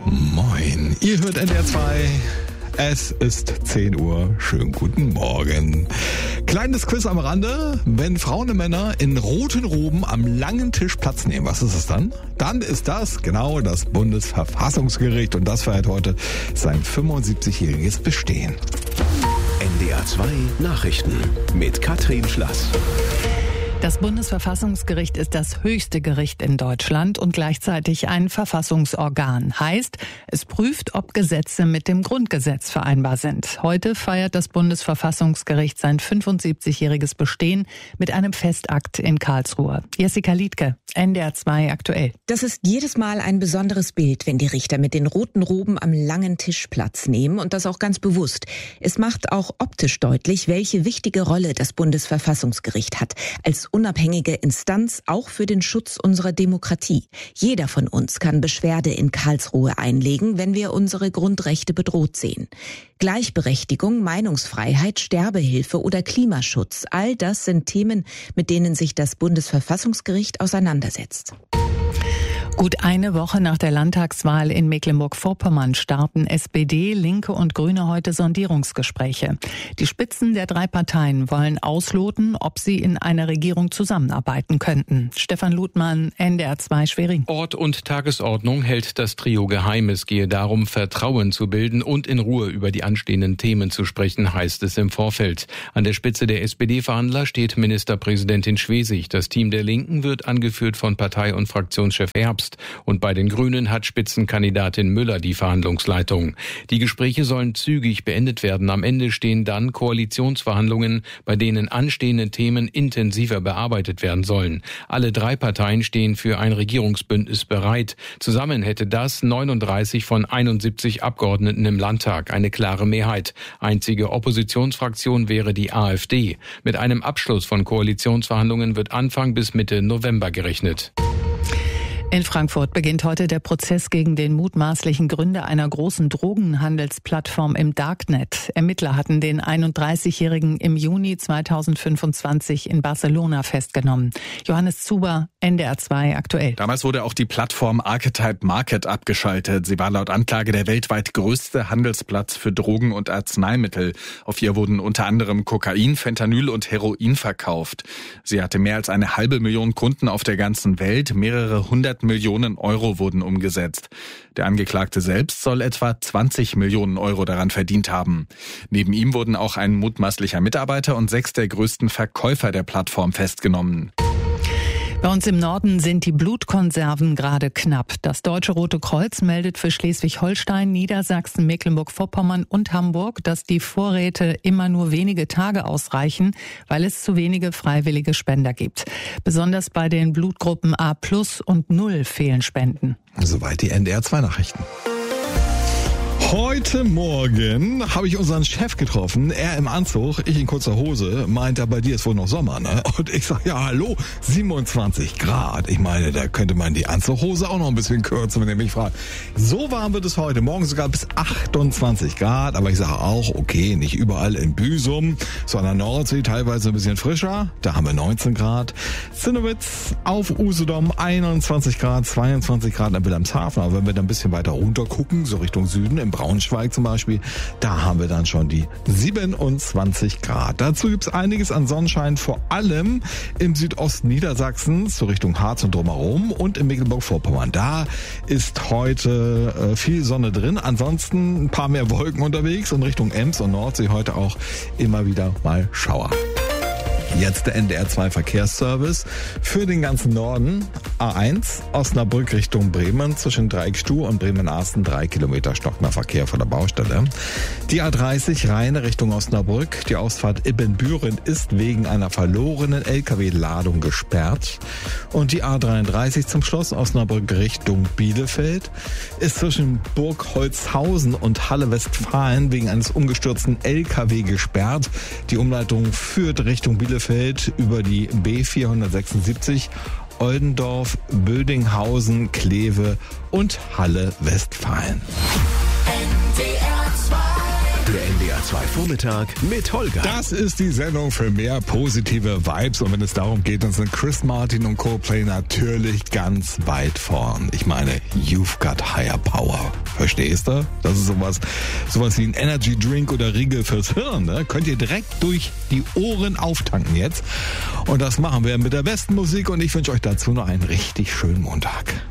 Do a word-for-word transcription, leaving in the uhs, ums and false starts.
Moin, ihr hört N D R zwei. Es ist zehn Uhr. Schönen guten Morgen. Kleines Quiz am Rande. Wenn Frauen und Männer in roten Roben am langen Tisch Platz nehmen, was ist es dann? Dann ist das genau das Bundesverfassungsgericht und das feiert heute sein fünfundsiebzigjähriges Bestehen. N D R zwei Nachrichten mit Katrin Schlass. Das Bundesverfassungsgericht ist das höchste Gericht in Deutschland und gleichzeitig ein Verfassungsorgan. Heißt, es prüft, ob Gesetze mit dem Grundgesetz vereinbar sind. Heute feiert das Bundesverfassungsgericht sein fünfundsiebzigjähriges Bestehen mit einem Festakt in Karlsruhe. Jessica Liedke, N D R zwei aktuell. Das ist jedes Mal ein besonderes Bild, wenn die Richter mit den roten Roben am langen Tisch Platz nehmen und das auch ganz bewusst. Es macht auch optisch deutlich, welche wichtige Rolle das Bundesverfassungsgericht hat. Als unabhängige Instanz auch für den Schutz unserer Demokratie. Jeder von uns kann Beschwerde in Karlsruhe einlegen, wenn wir unsere Grundrechte bedroht sehen. Gleichberechtigung, Meinungsfreiheit, Sterbehilfe oder Klimaschutz, all das sind Themen, mit denen sich das Bundesverfassungsgericht auseinandersetzt. Gut eine Woche nach der Landtagswahl in Mecklenburg-Vorpommern starten S P D, Linke und Grüne heute Sondierungsgespräche. Die Spitzen der drei Parteien wollen ausloten, ob sie in einer Regierung zusammenarbeiten könnten. Stefan Ludmann, N D R zwei Schwerin. Ort und Tagesordnung hält das Trio geheim. Es gehe darum, Vertrauen zu bilden und in Ruhe über die anstehenden Themen zu sprechen, heißt es im Vorfeld. An der Spitze der S P D-Verhandler steht Ministerpräsidentin Schwesig. Das Team der Linken wird angeführt von Partei- und Fraktionschef Herbst. Und bei den Grünen hat Spitzenkandidatin Müller die Verhandlungsleitung. Die Gespräche sollen zügig beendet werden. Am Ende stehen dann Koalitionsverhandlungen, bei denen anstehende Themen intensiver bearbeitet werden sollen. Alle drei Parteien stehen für ein Regierungsbündnis bereit. Zusammen hätte das neununddreißig von einundsiebzig Abgeordneten im Landtag, eine klare Mehrheit. Einzige Oppositionsfraktion wäre die AfD. Mit einem Abschluss von Koalitionsverhandlungen wird Anfang bis Mitte November gerechnet. In Frankfurt beginnt heute der Prozess gegen den mutmaßlichen Gründer einer großen Drogenhandelsplattform im Darknet. Ermittler hatten den einunddreißigjährigen im Juni zweitausendfünfundzwanzig in Barcelona festgenommen. Johannes Zuber, N D R zwei aktuell. Damals wurde auch die Plattform Archetype Market abgeschaltet. Sie war laut Anklage der weltweit größte Handelsplatz für Drogen und Arzneimittel. Auf ihr wurden unter anderem Kokain, Fentanyl und Heroin verkauft. Sie hatte mehr als eine halbe Million Kunden auf der ganzen Welt, mehrere hundert Millionen Euro wurden umgesetzt. Der Angeklagte selbst soll etwa zwanzig Millionen Euro daran verdient haben. Neben ihm wurden auch ein mutmaßlicher Mitarbeiter und sechs der größten Verkäufer der Plattform festgenommen. Bei uns im Norden sind die Blutkonserven gerade knapp. Das Deutsche Rote Kreuz meldet für Schleswig-Holstein, Niedersachsen, Mecklenburg-Vorpommern und Hamburg, dass die Vorräte immer nur wenige Tage ausreichen, weil es zu wenige freiwillige Spender gibt. Besonders bei den Blutgruppen A plus und null fehlen Spenden. Soweit die N D R zwei Nachrichten. Heute Morgen habe ich unseren Chef getroffen, er im Anzug, ich in kurzer Hose, meint er, bei dir ist wohl noch Sommer, ne? Und ich sage, ja hallo, siebenundzwanzig Grad. Ich meine, da könnte man die Anzughose auch noch ein bisschen kürzen, wenn ihr mich fragt. So warm wird es heute, morgen sogar bis achtundzwanzig Grad, aber ich sage auch, okay, nicht überall in Büsum, sondern Nordsee teilweise ein bisschen frischer, da haben wir neunzehn Grad. Zinnowitz auf Usedom einundzwanzig Grad, zweiundzwanzig Grad in Wilhelmshaven, aber wenn wir dann ein bisschen weiter runter gucken, so Richtung Süden, im Braunschweig zum Beispiel, da haben wir dann schon die siebenundzwanzig Grad. Dazu gibt's einiges an Sonnenschein, vor allem im Südosten Niedersachsens, so Richtung Harz und drumherum und in Mecklenburg-Vorpommern. Da ist heute äh, viel Sonne drin, ansonsten ein paar mehr Wolken unterwegs und Richtung Ems und Nordsee heute auch immer wieder mal Schauer. Jetzt der N D R zwei Verkehrsservice für den ganzen Norden. A eins Osnabrück Richtung Bremen zwischen Dreieckstuhl und Bremen-Arsten drei Kilometer stockender Verkehr von der Baustelle. Die A dreißig Rheine Richtung Osnabrück. Die Ausfahrt Ibbenbüren ist wegen einer verlorenen L K W-Ladung gesperrt. Und die A dreiunddreißig zum Schloss Osnabrück Richtung Bielefeld ist zwischen Burg Holzhausen und Halle Westfalen wegen eines umgestürzten L K W gesperrt. Die Umleitung führt Richtung Bielefeld über die B vierhundertsechsundsiebzig, Oldendorf, Bödinghausen, Kleve und Halle Westfalen. N D R zwei Der N D R zwei Vormittag mit Holger. Das ist die Sendung für mehr positive Vibes. Und wenn es darum geht, dann sind Chris Martin und Coldplay natürlich ganz weit vorn. Ich meine, you've got higher power. Verstehst du? Das ist sowas, sowas wie ein Energy Drink oder Riegel fürs Hirn. Ne? Könnt ihr direkt durch die Ohren auftanken jetzt. Und das machen wir mit der besten Musik. Und ich wünsche euch dazu noch einen richtig schönen Montag.